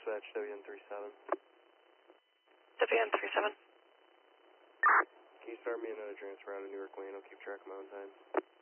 dispatch, WN37. WN37. Can you start me another transfer out of Newark Lane? I'll keep track of my own time.